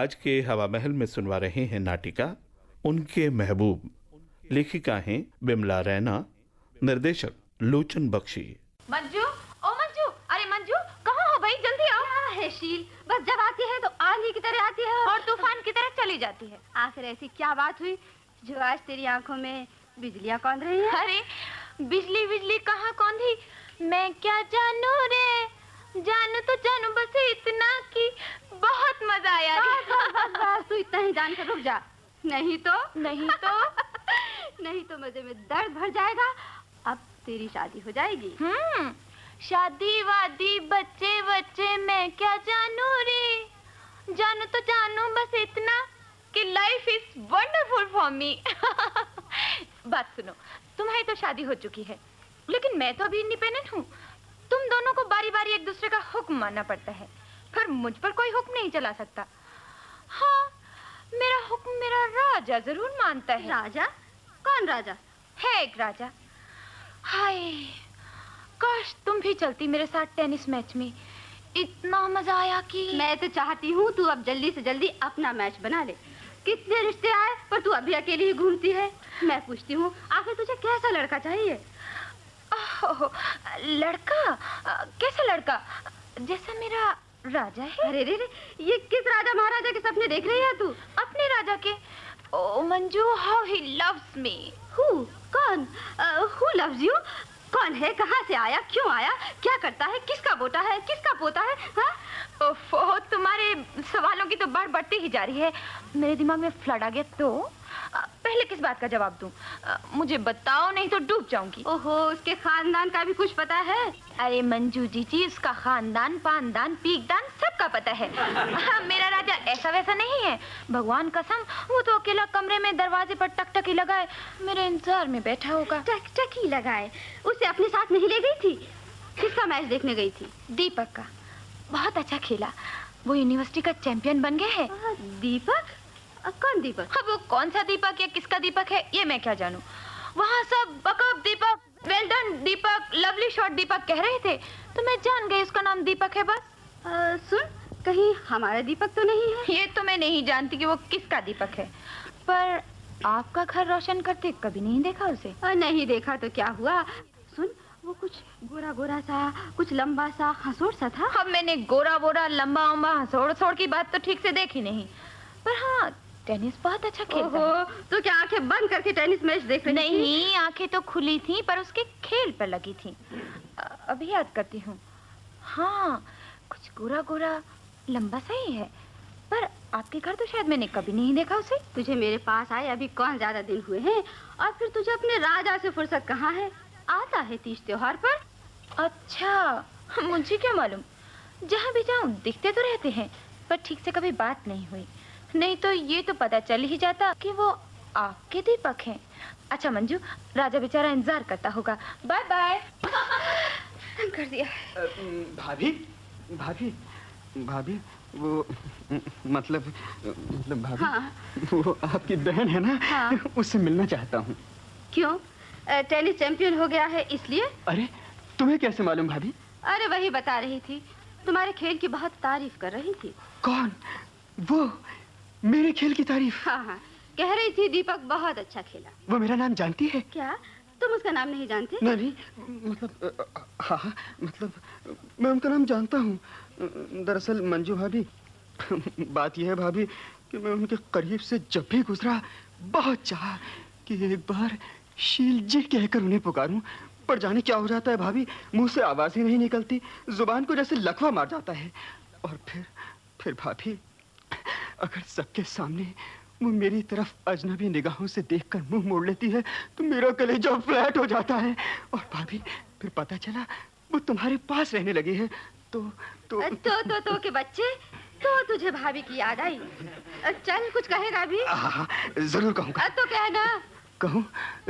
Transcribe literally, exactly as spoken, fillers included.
आज के हवा महल में सुनवा रहे हैं नाटिका उनके महबूब। लेखिका हैं बिमला रैना, निर्देशक लोचन बख्शी। मंजू, ओ मंजू, अरे मंजू कहाँ हो भाई, जल्दी आओ। क्या है शील, बस जब आती है तो आंधी की तरह आती है और तूफान की तरह चली जाती है। आखिर ऐसी क्या बात हुई जो आज तेरी आंखों में बिजलियां कौंध रही हैं? अरे बिजली बिजली कहाँ कौंधी, मैं क्या जानू रे, जानू तो जानू बस इतना कि बहुत मजा आया रे। तू इतना ही जान कर रुक जा, नहीं तो नहीं तो नहीं तो मजे में दर्द भर जाएगा। अब तेरी शादी हो जाएगी। हम्म, शादी वादी बच्चे बच्चे मैं क्या जानू रे, जानू तो जानू बस इतना कि life is wonderful for me. बात सुनो, तुम्हारी तो शादी हो चुकी है, लेकिन मैं तो अभी इंडिपेंडेंट हूँ। तुम दोनों को बारी बारी एक दूसरे का हुक्म मानना पड़ता है, पर मुझ पर कोई हुक्म नहीं चला सकता। हाँ, मेरा हुक्म मेरा राजा जरूर मानता है। राजा? कौन राजा? है एक राजा। हाय, काश तुम भी चलती मेरे साथ टेनिस मैच में, इतना मजा आया कि। मैं तो चाहती हूँ तू अब जल्दी से जल्दी अपना मैच बना ले। कितने रिश्ते आए पर तू अभी अकेली ही घूमती है। मैं पूछती हूँ आखिर तुझे कैसा लड़का चाहिए? ओह, लड़का? कैसा लड़का? जैसा मेरा राजा है। अरे रे रे, ये किस राजा महाराजा के सपने देख रही है तू? अपने राजा के। ओ Manju, how he loves me. Who? कौन? Who loves you? कौन है, कहाँ से आया, क्यों आया, क्या करता है, किसका बेटा है, किसका पोता है? हाँ? ओफो, तुम्हारे सवालों की तो बाढ़ बढ़ती ही जा रही है। मेरे दिमाग में फ्लड आ गया तो पहले किस बात का जवाब दूं? मुझे बताओ, नहीं तो डूब जाऊंगी। ओहो, उसके खानदान का भी कुछ पता है? अरे मंजू जी जी, उसका खानदान, पानदान, पीकदान सबका पता है। मेरा राजा ऐसा वैसा नहीं है, भगवान कसम। वो तो अकेला कमरे में दरवाजे पर टकटकी लगाए मेरे इंतजार में बैठा होगा। टकटकी लगाए? उसे अपने साथ नहीं ले गई थी? किसका मैच देखने गई थी? दीपक का। बहुत अच्छा खेला, वो यूनिवर्सिटी का चैंपियन बन गया है। दीपक? कौन दीपक? अब वो कौन सा दीपक या किसका दीपक है ये मैं क्या जानूं। वहाँ सब बकअप दीपक, वेल डन दीपक, लवली शॉट दीपक कह रहे थे, तो मैं जान गई उसका नाम दीपक है। बस आ, सुन, कहीं हमारा दीपक तो नहीं है? ये तो मैं नहीं जानती कि वो किसका दीपक है, पर आपका घर रोशन करते कभी नहीं देखा उसे। आ, नहीं देखा तो क्या हुआ। सुन, वो कुछ गोरा गोरा सा, कुछ लंबा सा, हंसोड़ सा था। अब मैंने गोरा बोरा लंबा उम्बा हंसोड़ हंसोड़ की बात तो ठीक से देखी नहीं, पर हाँ टेनिस बहुत अच्छा खेलता है। तो क्या आंखें बंद करके टेनिस मैच देख रही थी? नहीं, आंखें तो खुली थी पर उसके खेल पर लगी थी। अभी याद करती हूँ, हाँ कुछ गोरा गोरा लंबा सा ही है, पर आपके घर तो शायद मैंने कभी नहीं देखा उसे। तुझे मेरे पास आए अभी कौन ज्यादा दिन हुए हैं, और फिर तुझे अपने राजा से फुर्सत कहाँ है? आता है तीज त्योहार पर। अच्छा, मुझे क्या मालूम, जहाँ भी जाऊँ दिखते तो रहते हैं, पर ठीक से कभी बात नहीं हुई। नहीं तो ये तो पता चल ही जाता कि वो आपके दीपक हैं। अच्छा मंजू, राजा बेचारा इंतजार करता होगा। Bye bye. कर दिया। भाभी भाभी भाभी वो मतलब मतलब भाभी। हाँ। वो आपकी बहन है ना? हाँ। उससे मिलना चाहता हूँ। क्यों? टेनिस चैंपियन हो गया है इसलिए? अरे तुम्हें कैसे मालूम भाभी? अरे वही बता रही थी, तुम्हारे खेल की बहुत तारीफ कर रही थी। कौन? वो मेरे खेल की तारीफ? हाँ हाँ, कह रही थी दीपक बहुत अच्छा खेला। वो मेरा नाम जानती है? क्या तुम उसका नाम नहीं जानते? नहीं, मतलब हाँ हाँ, मतलब मैं उनका नाम जानता हूँ। दरअसल मंजू भाभी, बात यह है भाभी कि मैं उनके करीब से जब भी गुजरा बहुत चाहा कि एक बार शील जी कहकर उन्हें पुकारूं, पर जाने क्या हो जाता है भाभी, मुंह से आवाज ही नहीं निकलती, जुबान को जैसे लकवा मार जाता है। और फिर फिर भाभी, अगर सबके सामने वो मेरी तरफ अजनबी निगाहों से देखकर मुंह मोड़ लेती है तो मेरा कलेजा फ्लैट हो जाता है। और भाभी, फिर पता चला वो तुम्हारे पास रहने लगी है तो तो तो तो, तो के बच्चे, तो तुझे भाभी की याद आई। चल कुछ कहेगा भी? हाँ हाँ, जरूर कहूँगा। तो कहना। कहूँ?